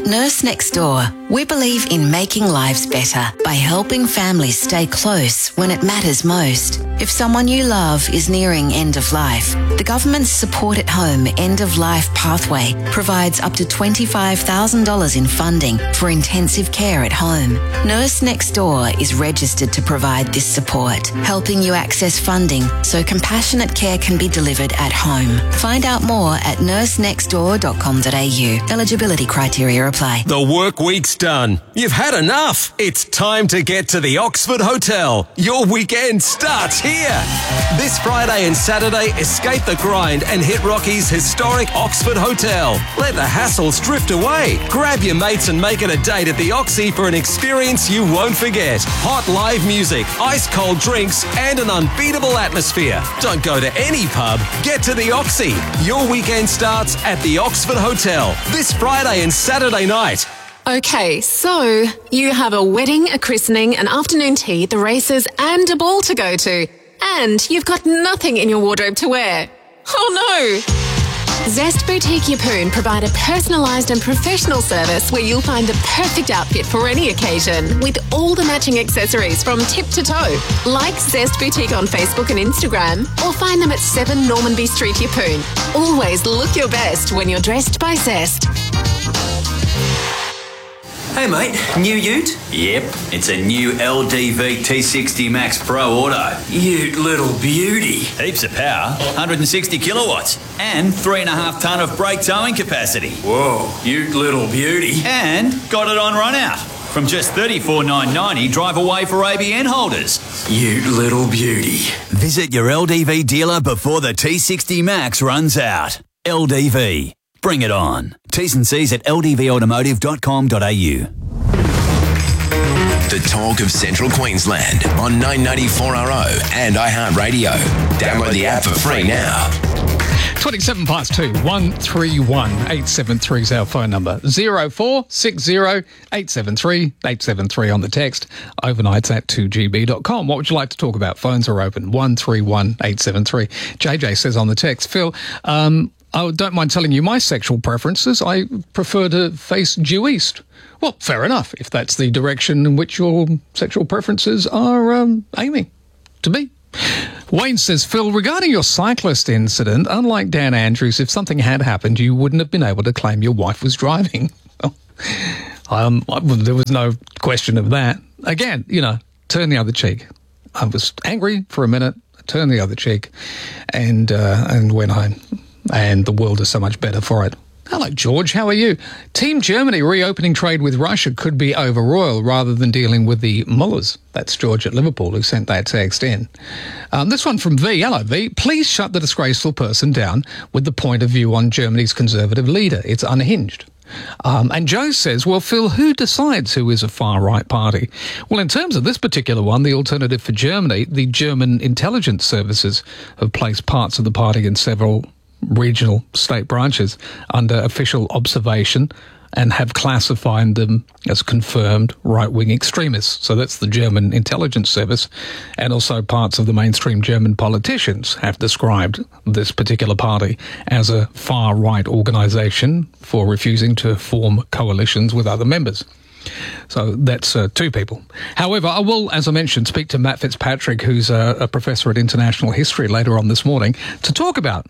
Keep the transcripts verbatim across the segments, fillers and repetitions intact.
Nurse Next Door. We believe in making lives better by helping families stay close when it matters most. If someone you love is nearing end of life, the government's Support at Home End of Life Pathway provides up to twenty-five thousand dollars in funding for intensive care at home. Nurse Next Door is registered to provide this support, helping you access funding so compassionate care can be delivered at home. Find out more at nurse next door dot com dot a u. Eligibility criteria apply. The work week's done. You've had enough. It's time to get to the Oxford Hotel. Your weekend starts here. This Friday and Saturday, escape the grind and hit Rocky's historic Oxford Hotel. Let the hassles drift away. Grab your mates and make it a date at the Oxy for an experience you won't forget. Hot live music, ice-cold drinks, and an unbeatable atmosphere. Don't go to any pub. Get to the Oxy. Your weekend starts at the Oxford Hotel this Friday and Saturday night. Okay, so you have a wedding, a christening, an afternoon tea, the races, and a ball to go to. And you've got nothing in your wardrobe to wear. Oh no! Zest Boutique Yeppoon provide a personalised and professional service where you'll find the perfect outfit for any occasion with all the matching accessories from tip to toe. Like Zest Boutique on Facebook and Instagram or find them at seven Normanby Street, Yeppoon. Always look your best when you're dressed by Zest. Hey mate, new ute? Yep, it's a new L D V T sixty Max Pro Auto. Ute little beauty. Heaps of power, one hundred sixty kilowatts, and three and a half tonne of brake towing capacity. Whoa, ute little beauty. And got it on run out. From just thirty-four thousand nine hundred ninety dollars drive away for A B N holders. Ute little beauty. Visit your L D V dealer before the T sixty Max runs out. L D V. Bring it on. T's and C's at l d v automotive dot com dot a u. The talk of Central Queensland on nine ninety-four R O and iHeartRadio. Download the app for free now. twenty-seven past two, one three one, eight seven three is our phone number. zero four six zero, eight seven three, eight seven three on the text. Overnights at two g b dot com. What would you like to talk about? Phones are open. one three one, eight seven three. J J says on the text, Phil, um, I don't mind telling you my sexual preferences. I prefer to face due east. Well, fair enough, if that's the direction in which your sexual preferences are um, aiming to be. Wayne says, Phil, regarding your cyclist incident, unlike Dan Andrews, if something had happened, you wouldn't have been able to claim your wife was driving. um, there was no question of that. Again, you know, turn the other cheek. I was angry for a minute, turned the other cheek, and uh, and went home. And the world is so much better for it. Hello, George. How are you? Team Germany reopening trade with Russia could be over royal rather than dealing with the mullahs. That's George at Liverpool who sent that text in. Um, this one from V. Hello, V. Please shut the disgraceful person down with the point of view on Germany's conservative leader. It's unhinged. Um, and Joe says, well, Phil, who decides who is a far-right party? Well, in terms of this particular one, the Alternative for Germany, the German intelligence services have placed parts of the party in several regional state branches under official observation and have classified them as confirmed right-wing extremists. So that's the German intelligence service, and also parts of the mainstream German politicians have described this particular party as a far-right organisation for refusing to form coalitions with other members. So that's uh, two people. However, I will, as I mentioned, speak to Matt Fitzpatrick, who's a, a professor at international history, later on this morning, to talk about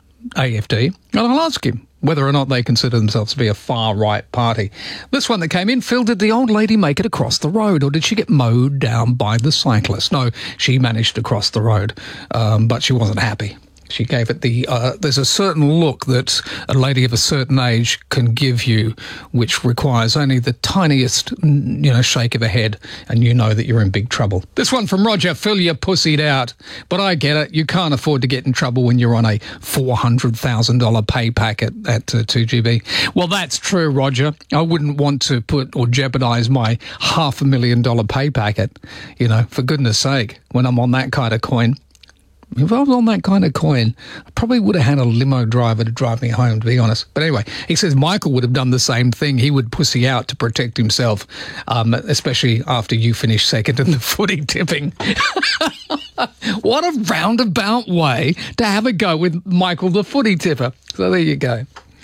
A F D, and I'll ask him whether or not they consider themselves to be a far-right party. This one that came in, Phil, did the old lady make it across the road, or did she get mowed down by the cyclist? No, she managed to cross the road, um, but she wasn't happy. She gave it the, uh, there's a certain look that a lady of a certain age can give you, which requires only the tiniest, you know, shake of a head, and you know that you're in big trouble. This one from Roger, Phil, you pussied out. But I get it. You can't afford to get in trouble when you're on a four hundred thousand dollars pay packet at uh, two G B. Well, that's true, Roger. I wouldn't want to put or jeopardise my half a million dollar pay packet, you know, for goodness sake, when I'm on that kind of coin. If I was on that kind of coin, I probably would have had a limo driver to drive me home, to be honest. But anyway, he says Michael would have done the same thing. He would pussy out to protect himself, um, especially after you finish second in the footy tipping. What a roundabout way to have a go with Michael the footy tipper. So there you go.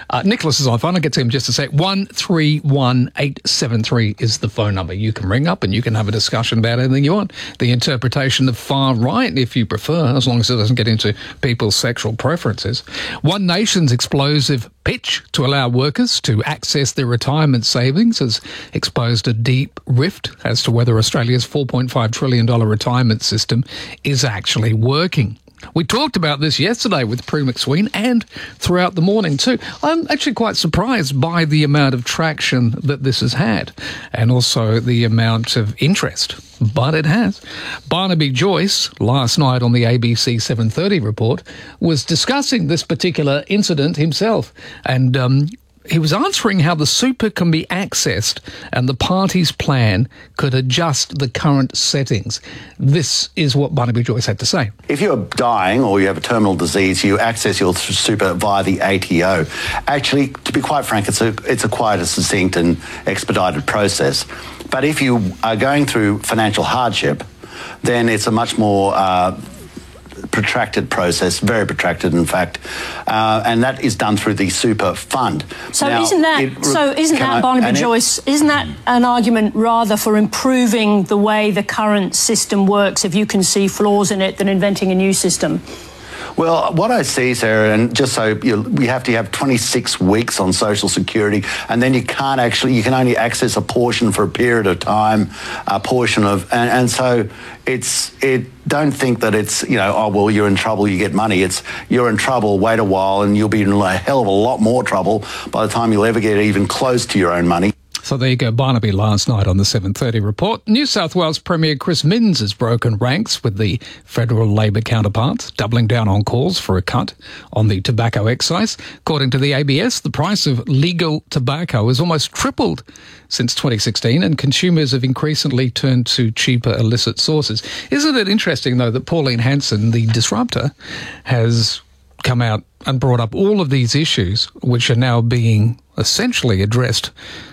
Uh, Nicholas is on the phone. I'll get to him just a sec. one three one eight seven three is the phone number. You can ring up and you can have a discussion about anything you want. The interpretation of far right, if you prefer, as long as it doesn't get into people's sexual preferences. One Nation's explosive pitch to allow workers to access their retirement savings has exposed a deep rift as to whether Australia's four point five trillion dollars retirement system is actually working. We talked about this yesterday with Prue McSween and throughout the morning too. I'm actually quite surprised by the amount of traction that this has had and also the amount of interest, but it has. Barnaby Joyce, last night on the A B C seven thirty report, was discussing this particular incident himself, and um, he was answering how the super can be accessed and the party's plan could adjust the current settings. This is what Barnaby Joyce had to say. If you're dying or you have a terminal disease, you access your super via the A T O. Actually, to be quite frank, it's a, it's a quite a succinct and expedited process. But if you are going through financial hardship, then it's a much more uh, protracted process, very protracted, in fact, uh, and that is done through the super fund. So now, isn't that it, so? Isn't that I, Barnaby Joyce? It, isn't that an argument rather for improving the way the current system works? If you can see flaws in it, than inventing a new system. Well, what I see, Sarah, and just so you, we have to have twenty-six weeks on Social Security, and then you can't actually, you can only access a portion for a period of time, a portion of, and, and so it's, it, don't think that it's, you know, oh, well, you're in trouble, you get money. It's, you're in trouble, wait a while, and you'll be in a hell of a lot more trouble by the time you'll ever get even close to your own money. So there you go, Barnaby last night on the seven thirty report. New South Wales Premier Chris Minns has broken ranks with the federal Labor counterparts, doubling down on calls for a cut on the tobacco excise. According to the A B S, the price of legal tobacco has almost tripled since twenty sixteen, and consumers have increasingly turned to cheaper illicit sources. Isn't it interesting, though, that Pauline Hanson, the disruptor, has come out and brought up all of these issues, which are now being essentially addressed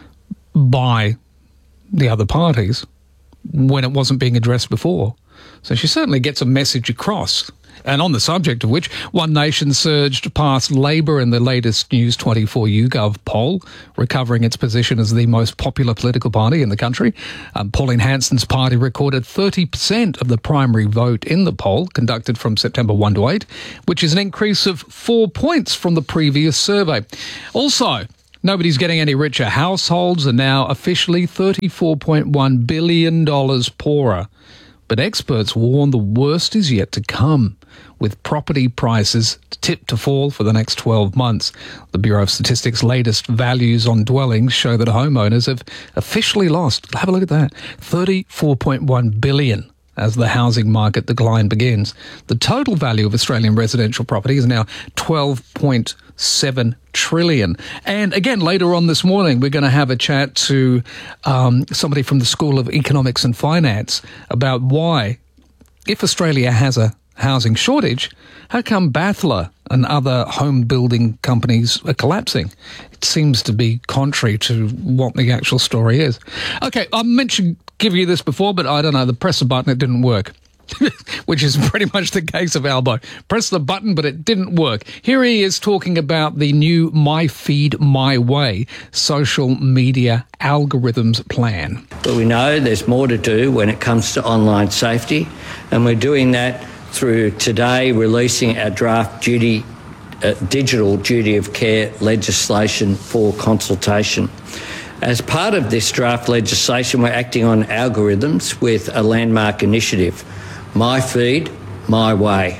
by the other parties when it wasn't being addressed before. So she certainly gets a message across. And on the subject of which, One Nation surged past Labor in the latest News twenty-four YouGov poll, recovering its position as the most popular political party in the country. Um, Pauline Hanson's party recorded thirty percent of the primary vote in the poll, conducted from September first to eighth, which is an increase of four points from the previous survey. Also, nobody's getting any richer. Households are now officially thirty-four point one billion dollars poorer. But experts warn the worst is yet to come, with property prices tipped to fall for the next twelve months. The Bureau of Statistics' latest values on dwellings show that homeowners have officially lost, have a look at that, thirty-four point one billion dollars as the housing market decline begins. The total value of Australian residential property is now twelve point seven trillion dollars. And again, later on this morning, we're going to have a chat to um, somebody from the School of Economics and Finance about why, if Australia has a housing shortage, how come Bathler and other home building companies are collapsing? It seems to be contrary to what the actual story is. Okay, I mentioned give you this before, but I don't know, the press the button, it didn't work. Which is pretty much the case of Albo. Press the button, but it didn't work. Here he is talking about the new My Feed My Way social media algorithms plan. But we know there's more to do when it comes to online safety, and we're doing that through today releasing our draft duty, uh, digital duty of care legislation for consultation. As part of this draft legislation, we're acting on algorithms with a landmark initiative, My Feed, My Way.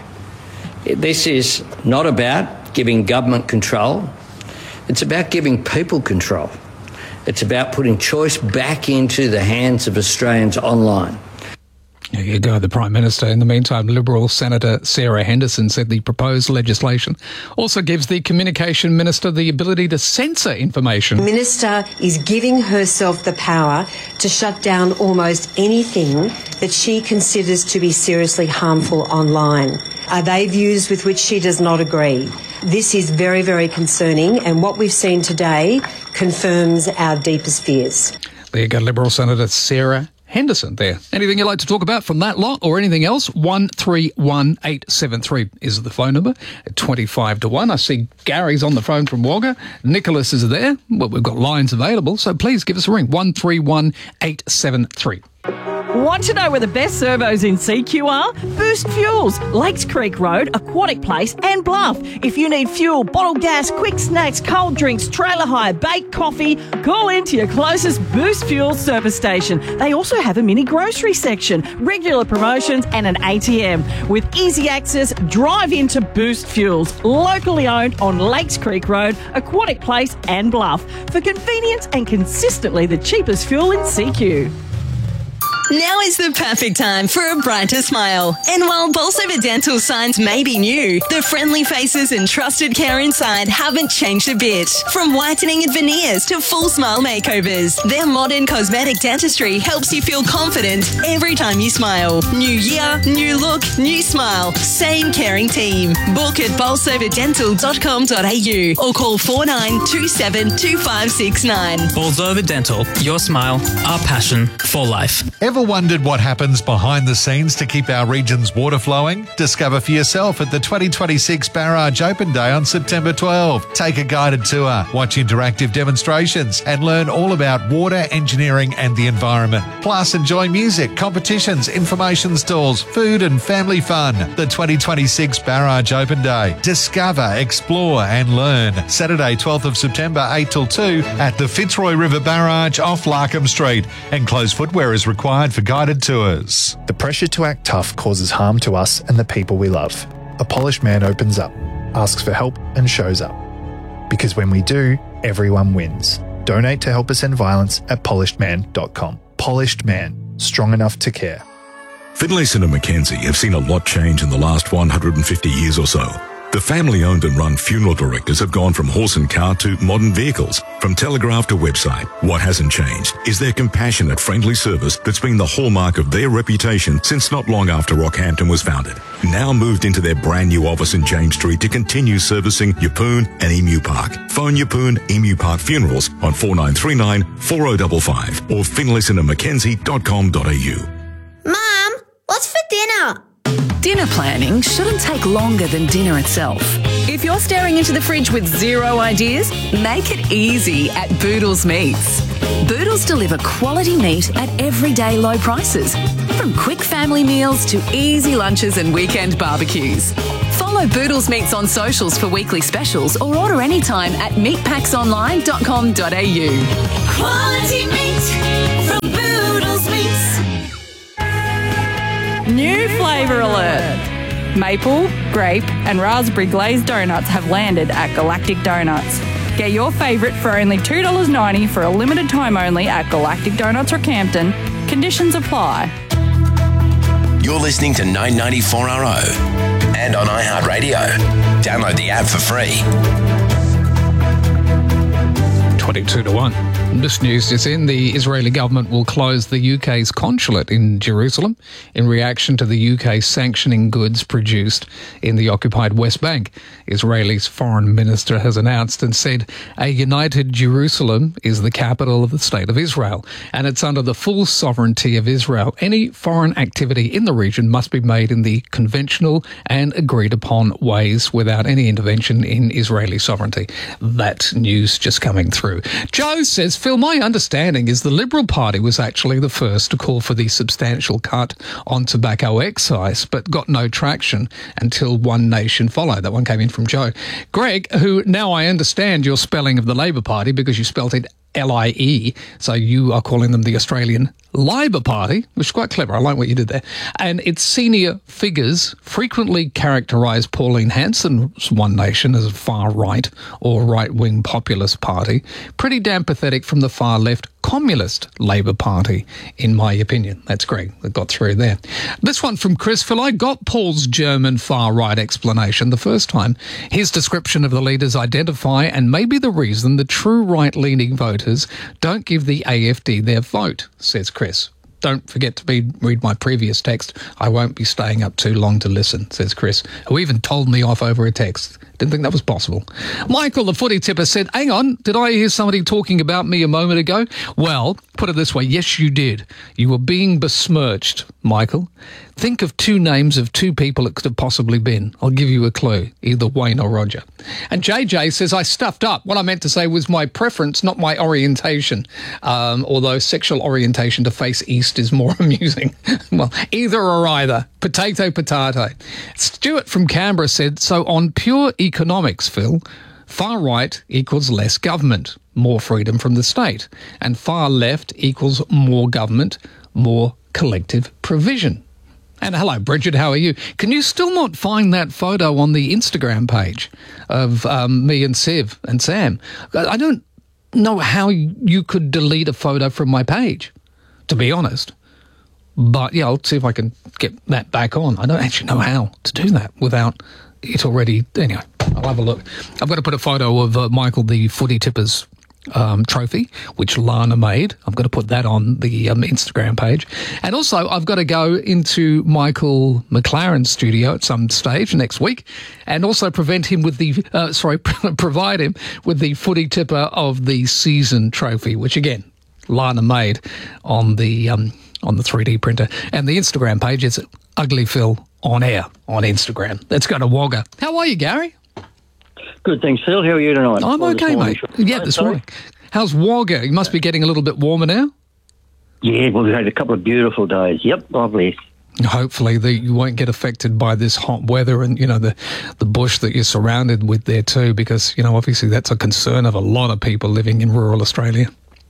This is not about giving government control. It's about giving people control. It's about putting choice back into the hands of Australians online. There you go, the Prime Minister. In the meantime, Liberal Senator Sarah Henderson said the proposed legislation also gives the Communication Minister the ability to censor information. The Minister is giving herself the power to shut down almost anything that she considers to be seriously harmful online. Are they views with which she does not agree? This is very, very concerning, and what we've seen today confirms our deepest fears. There you go, Liberal Senator Sarah Henderson there. Anything you'd like to talk about from that lot or anything else? one three one eight seven three is the phone number at twenty-five to one. I see Gary's on the phone from Wagga. Nicholas is there. Well, we've got lines available, so please give us a ring. one three one eight seven three. Want to know where the best servos in C Q are? Boost Fuels, Lakes Creek Road, Aquatic Place and Bluff. If you need fuel, bottled gas, quick snacks, cold drinks, trailer hire, baked coffee, call into your closest Boost Fuels service station. They also have a mini grocery section, regular promotions and an A T M. With easy access, drive into Boost Fuels, locally owned on Lakes Creek Road, Aquatic Place and Bluff. For convenience and consistently the cheapest fuel in C Q. Now is the perfect time for a brighter smile. And while Bolsover Dental signs may be new, the friendly faces and trusted care inside haven't changed a bit. From whitening and veneers to full smile makeovers, their modern cosmetic dentistry helps you feel confident every time you smile. New year, new look, new smile. Same caring team. Book at bolsover dental dot com dot a u or call four nine two seven two five six nine. Bolsover Dental, your smile, our passion for life. Ever wondered what happens behind the scenes to keep our region's water flowing? Discover for yourself at the twenty twenty-six Barrage Open Day on September twelfth. Take a guided tour, watch interactive demonstrations, and learn all about water, engineering, and the environment. Plus, enjoy music, competitions, information stalls, food, and family fun. The twenty twenty-six Barrage Open Day. Discover, explore, and learn. Saturday, twelfth of September, eight till two at the Fitzroy River Barrage off Larkham Street. Enclosed footwear is required for guided tours. The pressure to act tough causes harm to us and the people we love. A polished man opens up, asks for help, and shows up. Because when we do, everyone wins. Donate to help us end violence at polished man dot com. Polished Man, strong enough to care. Finlayson and Mackenzie have seen a lot change in the last one hundred fifty years or so. The family-owned and run funeral directors have gone from horse and car to modern vehicles, from telegraph to website. What hasn't changed is their compassionate, friendly service that's been the hallmark of their reputation since not long after Rockhampton was founded. Now moved into their brand new office in James Street to continue servicing Yeppoon and Emu Park. Phone Yeppoon Emu Park Funerals on four nine three nine four oh five five or finlayson and mackenzie dot com dot a u. Mum, what's for dinner? Dinner planning shouldn't take longer than dinner itself. If you're staring into the fridge with zero ideas, make it easy at Boodles Meats. Boodles deliver quality meat at everyday low prices, from quick family meals to easy lunches and weekend barbecues. Follow Boodles Meats on socials for weekly specials or order anytime at meat packs online dot com dot a u. Quality meat from Boodles Meats. New flavour alert. Maple, grape and raspberry glazed donuts have landed at Galactic Donuts. Get your favourite for only two dollars ninety for a limited time only at Galactic Donuts Rockhampton. Conditions apply. You're listening to nine ninety-four R O and on iHeartRadio. Download the app for free. twenty-two to one. This news is in. The Israeli government will close the U K's consulate in Jerusalem in reaction to the U K sanctioning goods produced in the occupied West Bank. Israel's foreign minister has announced and said a united Jerusalem is the capital of the state of Israel, and it's under the full sovereignty of Israel. Any foreign activity in the region must be made in the conventional and agreed upon ways without any intervention in Israeli sovereignty. That news just coming through. Joe says, Phil, my understanding is the Liberal Party was actually the first to call for the substantial cut on tobacco excise, but got no traction until One Nation followed. That one came in from Joe. Greg, who now I understand your spelling of the Labor Party because you spelt it L I E, so you are calling them the Australian Labor Party, which is quite clever. I like what you did there. And its senior figures frequently characterise Pauline Hanson's One Nation as a far-right or right-wing populist party. Pretty damn pathetic from the far-left communist Labor Party, in my opinion. That's Greg that got through there. This one from Chris. Phil, I got Paul's German far-right explanation the first time. His description of the leaders identify and may be the reason the true right-leaning voters don't give the A F D their vote, says Chris. Don't forget to be, read my previous text. I won't be staying up too long to listen, says Chris, who even told me off over a text. Didn't think that was possible. Michael, the footy tipper, said, hang on, did I hear somebody talking about me a moment ago? Well, put put it this way. Yes, you did. You were being besmirched, Michael. Think of two names of two people it could have possibly been. I'll give you a clue. Either Wayne or Roger. And J J says, I stuffed up. What I meant to say was my preference, not my orientation. Um, although sexual orientation to face east is more amusing. Well, either or either. Potato, potato. Stuart from Canberra said, so on pure economics, Phil, far right equals less government, more freedom from the state. And far left equals more government, more collective provision. And hello, Bridget, how are you? Can you still not find that photo on the Instagram page of um, me and Siv and Sam? I don't know how you could delete a photo from my page, to be honest. But, yeah, I'll see if I can get that back on. I don't actually know how to do that without it already... Anyway, I'll have a look. I've got to put a photo of uh, Michael, the footy tippers um, trophy, which Lana made. I'm going to put that on the um, Instagram page. And also, I've got to go into Michael McLaren's studio at some stage next week and also prevent him with the... Uh, sorry, provide him with the footy tipper of the season trophy, which, again, Lana made on the... Um, on the three D printer. And the Instagram page is Ugly Phil on air on Instagram. Let's go to Wagga. How are you, Gary? Good, thanks, Phil. How are you tonight? I'm Or okay, this morning, mate. should I Yeah, say, this sorry? morning. How's Wagga? You must be getting a little bit warmer now? Yeah, well, we've had a couple of beautiful days. Yep, lovely. Hopefully the, you won't get affected by this hot weather and, you know, the, the bush that you're surrounded with there too, because, you know, obviously that's a concern of a lot of people living in rural Australia.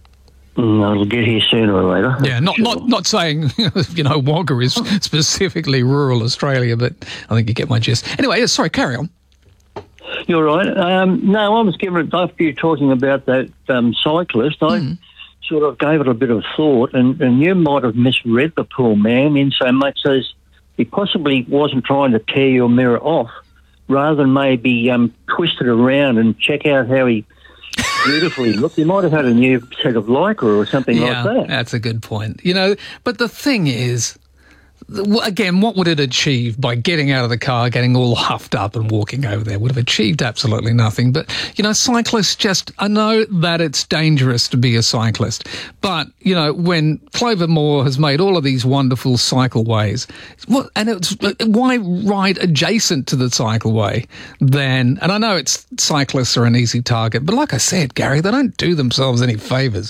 Mm, I'll get here sooner or later. Yeah, not not not saying, you know, Wagga is specifically rural Australia, but I think you get my gist. Anyway, yeah, sorry, carry on. You're right. Um, no, I was given, after you talking about that um, cyclist, I Mm. sort of gave it a bit of thought, and, and you might have misread the poor man in so much as he possibly wasn't trying to tear your mirror off, rather than maybe um, twist it around and check out how he beautifully looked. He might have had a new set of Lycra or something Yeah, like that. that's a good point. You know, but the thing is, th- again, what would it achieve by getting out of the car, getting all huffed up and walking over there? Would have achieved absolutely nothing. But, you know, cyclists just, I know that it's dangerous to be a cyclist, but, you know, when Clover Moore has made all of these wonderful cycleways, what, and it's, why ride adjacent to the cycleway then? And I know it's cyclists are an easy target, but like I said, Gary, they don't do themselves any favours.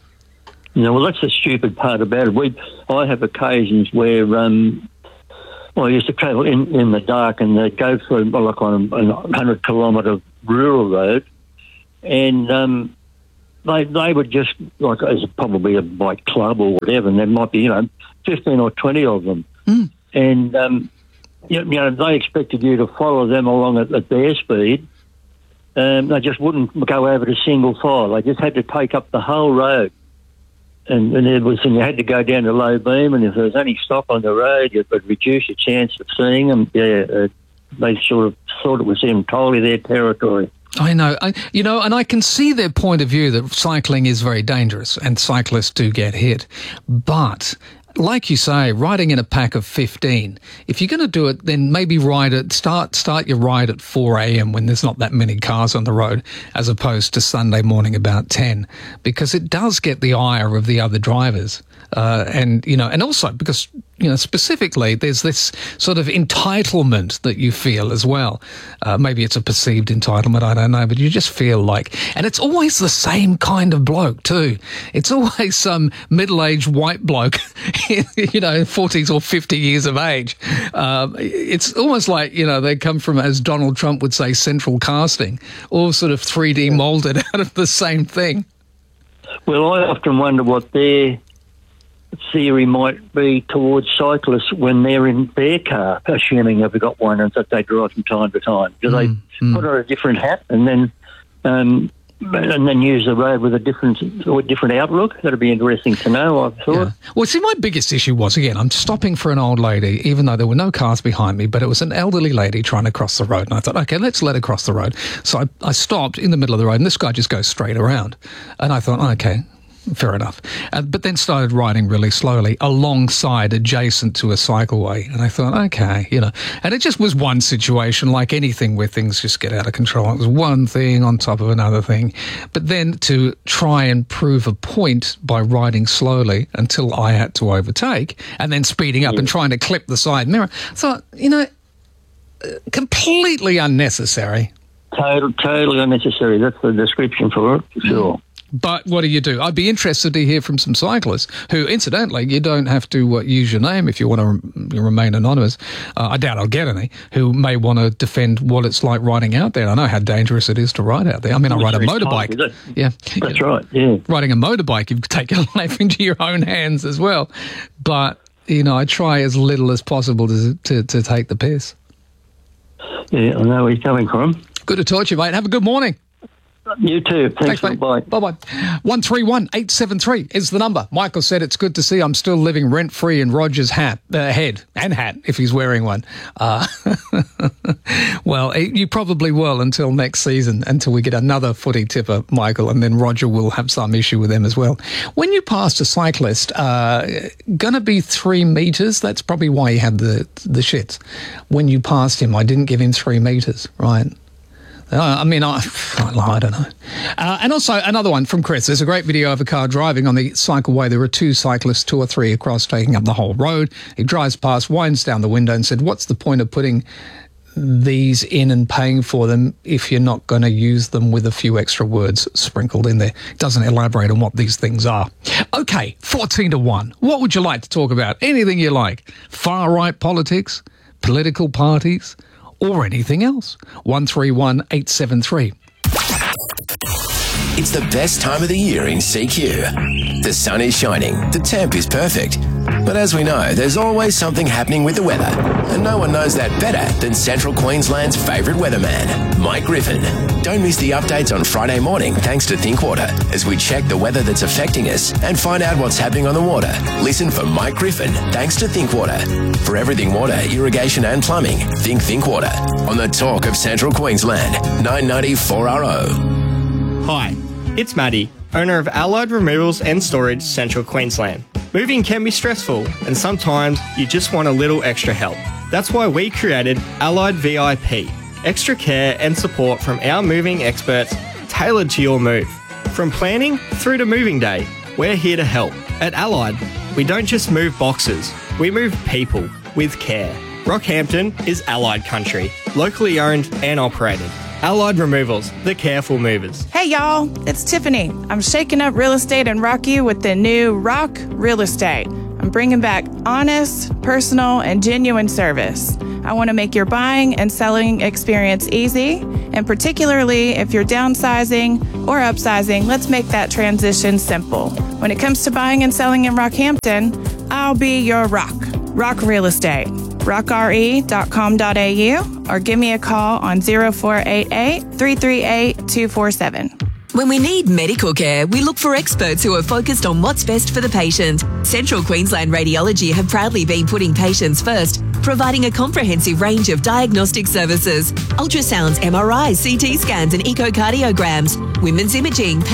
You know, well, that's the stupid part about it. We, I have occasions where, um, well, I used to travel in, in the dark and they'd go through, well, like on a, a hundred kilometre rural road, and um, they they would just, like, as probably a bike club or whatever, and there might be, you know, fifteen or twenty of them. Mm. And, um, you, you know, they expected you to follow them along at, at their speed. Um, they just wouldn't go over to single file. They just had to take up the whole road. And, and it was, and you had to go down to low beam, and if there was any stop on the road, it would reduce your chance of seeing them. Yeah, uh, they sort of thought it was entirely their territory. I know, I, you know, and I can see their point of view that cycling is very dangerous and cyclists do get hit. But like you say, riding in a pack of fifteen, if you're going to do it, then maybe ride it, start, start your ride at four a.m. when there's not that many cars on the road, as opposed to Sunday morning about ten, because it does get the ire of the other drivers. Uh, and, you know, and also because, you know, specifically there's this sort of entitlement that you feel as well. Uh, maybe it's a perceived entitlement, I don't know, but you just feel like, and it's always the same kind of bloke too. It's always some middle-aged white bloke, you know, forties or fifty years of age. Um, it's almost like, you know, they come from, as Donald Trump would say, central casting, all sort of three D molded out of the same thing. Well, I often wonder what their theory might be towards cyclists when they're in their car, assuming they've got one and that they drive from time to time. Do they Mm, mm. put on a different hat and then um, and then use the road with a different or a different outlook? That'd be interesting to know, I thought. Yeah. Well, see, my biggest issue was, again, I'm stopping for an old lady, even though there were no cars behind me, but it was an elderly lady trying to cross the road. And I thought, okay, let's let her cross the road. So I, I stopped in the middle of the road, and this guy just goes straight around. And I thought, okay, fair enough. Uh, but then started riding really slowly alongside, adjacent to a cycleway. And I thought, okay, you know. And it just was one situation, like anything where things just get out of control. It was one thing on top of another thing. But then to try and prove a point by riding slowly until I had to overtake and then speeding up yeah. and trying to clip the side mirror. I thought, you know, completely unnecessary. Total, totally unnecessary. That's the description for it, for sure. But what do you do? I'd be interested to hear from some cyclists who, incidentally, you don't have to uh, use your name if you want to rem- remain anonymous. Uh, I doubt I'll get any who may want to defend what it's like riding out there. I know how dangerous it is to ride out there. I mean, I ride a motorbike. Tight, yeah, that's right. Yeah, riding a motorbike, you take your life into your own hands as well. But you know, I try as little as possible to to, to take the piss. Yeah, I know where you're coming from. Good to talk to you, mate. Have a good morning. You too. Thanks, Thanks mate. Bye. Bye-bye. one three one, eight seven three is the number. Michael said it's good to see I'm still living rent-free in Roger's hat, uh, head and hat, if he's wearing one. Uh, well, you probably will until next season, until we get another footy tipper, Michael, and then Roger will have some issue with them as well. When you passed a cyclist, uh, going to be three metres, that's probably why he had the, the shits. When you passed him, I didn't give him three metres, right? Uh, I mean, I, I don't know. Uh, and also another one from Chris. There's a great video of a car driving on the cycleway. There were two cyclists, two or three across, taking up the whole road. He drives past, winds down the window and said, what's the point of putting these in and paying for them if you're not going to use them, with a few extra words sprinkled in there? Doesn't elaborate on what these things are. Okay, fourteen to one. What would you like to talk about? Anything you like. Far-right politics, political parties, or anything else. one three one, eight seven three. It's the best time of the year in C Q. The sun is shining, the temp is perfect. But as we know, there's always something happening with the weather. And no one knows that better than Central Queensland's favourite weatherman, Mike Griffin. Don't miss the updates on Friday morning thanks to Thinkwater as we check the weather that's affecting us and find out what's happening on the water. Listen for Mike Griffin thanks to Thinkwater. For everything water, irrigation and plumbing, think Thinkwater. On the talk of Central Queensland, nine ninety four R O. Hi, it's Maddie, owner of Allied Removals and Storage, Central Queensland. Moving can be stressful, and sometimes you just want a little extra help. That's why we created Allied V I P, extra care and support from our moving experts tailored to your move. From planning through to moving day, we're here to help. At Allied, we don't just move boxes, we move people with care. Rockhampton is Allied country, locally owned and operated. Allied Removals, the careful movers. Hey y'all, it's Tiffany. I'm shaking up real estate in Rockview with the new Rock Real Estate. I'm bringing back honest, personal, and genuine service. I want to make your buying and selling experience easy, and particularly if you're downsizing or upsizing, let's make that transition simple. When it comes to buying and selling in Rockhampton, I'll be your rock. Rock Real Estate. rock r e dot com dot a u or give me a call on zero four eight eight, three three eight, two four seven. When we need medical care, we look for experts who are focused on what's best for the patient. Central Queensland Radiology have proudly been putting patients first, providing a comprehensive range of diagnostic services: ultrasounds, M R Is, C T scans and echocardiograms, women's imaging,